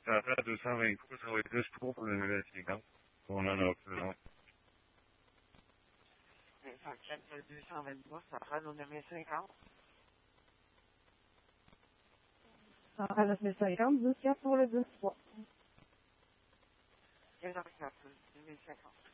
Ça fait 220 coups, ça va être juste trop pour le nouvelle séquence. On en a besoin. 504 223, ça fera nos 9050. Ça fera 9050, 2-4 pour le 2-3. 250, 2050.